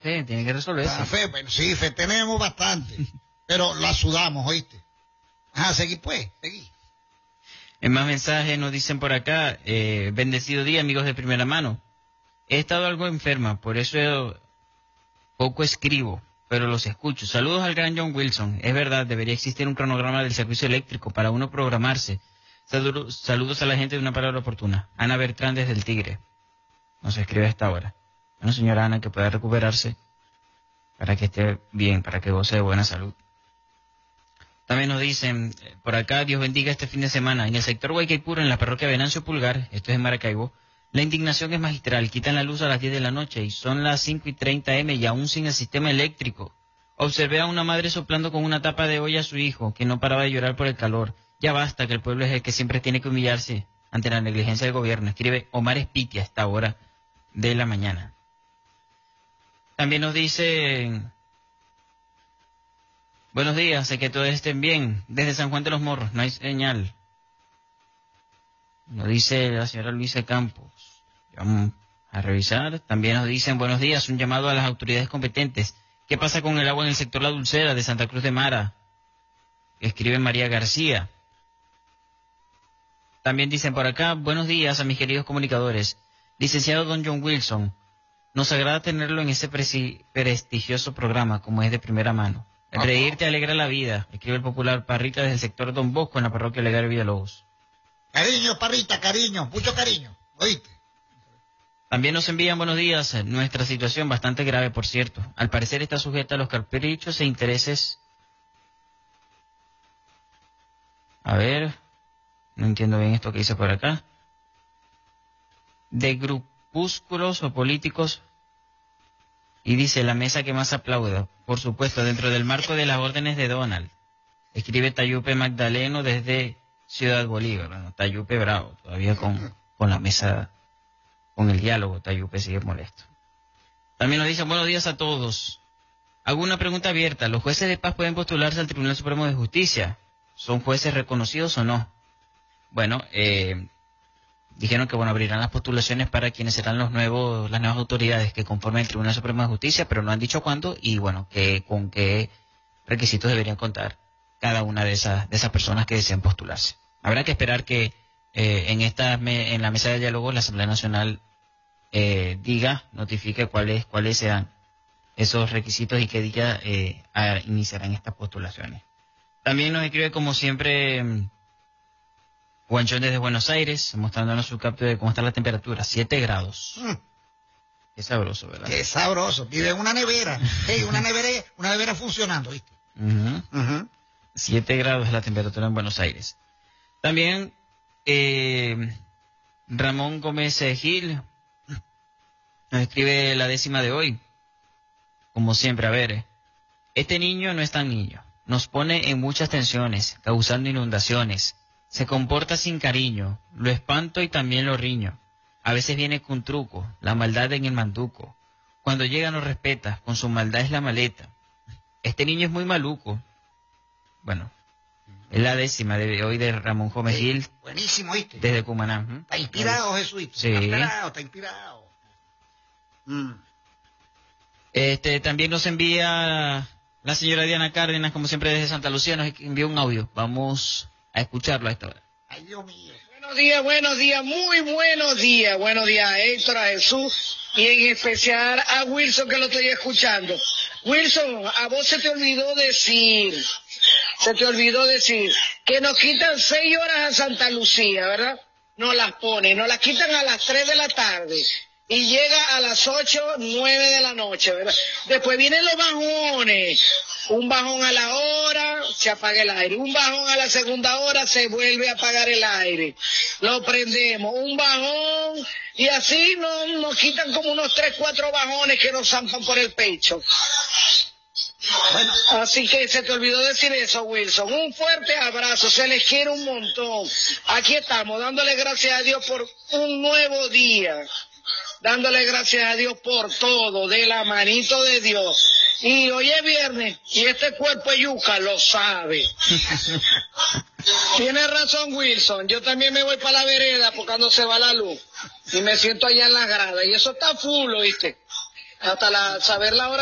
Sí, tiene que resolverse. La fe, bueno, sí, fe tenemos bastante, pero la sudamos, ¿oíste? Ajá, seguí pues, seguí. En más mensajes nos dicen por acá, bendecido día, amigos de primera mano. He estado algo enferma, por eso poco escribo, pero los escucho. Saludos al gran John Wilson. Es verdad, debería existir un cronograma del servicio eléctrico para uno programarse. Saludos a la gente de Una Palabra Oportuna. Ana Bertrán desde el Tigre. Nos escribe a esta hora. Bueno, señora Ana, que pueda recuperarse para que esté bien, para que goce de buena salud. También nos dicen, por acá, Dios bendiga este fin de semana. En el sector Guaycaipuro, en la parroquia Venancio Pulgar, esto es en Maracaibo, la indignación es magistral. Quitan la luz a las 10 de la noche y son las 5:30 m y aún sin el sistema eléctrico. Observé a una madre soplando con una tapa de olla a su hijo, que no paraba de llorar por el calor. Ya basta, que el pueblo es el que siempre tiene que humillarse ante la negligencia del gobierno. Escribe Omar Espitia a esta hora de la mañana. También nos dicen... Buenos días, sé que todos estén bien. Desde San Juan de los Morros, no hay señal. Nos dice la señora Luisa Campos. Vamos a revisar. También nos dicen, buenos días, un llamado a las autoridades competentes. ¿Qué pasa con el agua en el sector La Dulcera de Santa Cruz de Mara? Escribe María García. También dicen por acá, buenos días a mis queridos comunicadores. Licenciado don John Wilson, nos agrada tenerlo en ese prestigioso programa, como es de primera mano. Reír te alegra la vida, escribe el popular Parrita desde el sector Don Bosco en la parroquia Legar Villalobos. Cariño, Parrita, cariño, mucho cariño, ¿oíste? También nos envían buenos días. Nuestra situación, bastante grave, por cierto. Al parecer está sujeta a los caprichos e intereses. A ver, no entiendo bien esto que dice por acá. De grupúsculos o políticos. Y dice, la mesa que más aplauda, por supuesto, dentro del marco de las órdenes de Donald. Escribe Tayupe Magdaleno desde Ciudad Bolívar. Bueno, Tayupe bravo, todavía con la mesa, con el diálogo, Tayupe sigue molesto. También nos dicen, buenos días a todos. Hago una pregunta abierta, ¿los jueces de paz pueden postularse al Tribunal Supremo de Justicia? ¿Son jueces reconocidos o no? Bueno, dijeron que abrirán las postulaciones para quienes serán las nuevas autoridades que conformen el Tribunal Supremo de Justicia, pero no han dicho cuándo y bueno, con qué requisitos deberían contar cada una de esas personas que desean postularse. Habrá que esperar que en la mesa de diálogo la Asamblea Nacional notifique cuáles sean esos requisitos y qué día iniciarán estas postulaciones. También nos escribe como siempre Guanchón desde Buenos Aires, mostrándonos su captura de cómo está la temperatura, 7 grados. Qué sabroso, ¿verdad? Qué sabroso. Vive en una nevera. Hey, una nevera funcionando, ¿viste? 7 grados es la temperatura en Buenos Aires. También Ramón Gómez Gil nos escribe la décima de hoy. Como siempre, a ver, este niño no es tan niño. Nos pone en muchas tensiones, causando inundaciones. Se comporta sin cariño, lo espanto y también lo riño. A veces viene con truco, la maldad en el manduco. Cuando llega no respeta, con su maldad es la maleta. Este niño es muy maluco. Bueno, es la décima de hoy de Ramón Gómez Gil. Buenísimo, ¿viste? Desde Cumaná. Está inspirado, Jesús. Sí. Está inspirado. También nos envía la señora Diana Cárdenas, como siempre desde Santa Lucía, nos envió un audio. Vamos a escucharlo a esta hora. Ay, Dios mío. Buenos días, muy buenos días. Buenos días a Héctor, a Jesús y en especial a Wilson, que lo estoy escuchando. Wilson, a vos se te olvidó decir que nos quitan 6 horas a Santa Lucía, ¿verdad? Nos las quitan a las 3 de la tarde. Y llega a las 8, 9 de la noche, ¿verdad? Después vienen los bajones. Un bajón a la hora, se apaga el aire. Un bajón a la segunda hora, se vuelve a apagar el aire. Lo prendemos. Un bajón, y así nos quitan como unos 3, 4 bajones que nos zampan por el pecho. Bueno, así que se te olvidó decir eso, Wilson. Un fuerte abrazo, se les quiere un montón. Aquí estamos, dándole gracias a Dios por un nuevo día. Dándole gracias a Dios por todo, de la manito de Dios. Y hoy es viernes, y este cuerpo de yuca lo sabe. Tienes razón, Wilson. Yo también me voy para la vereda porque cuando se va la luz. Y me siento allá en la grada. Y eso está full, ¿oíste? hasta saber la hora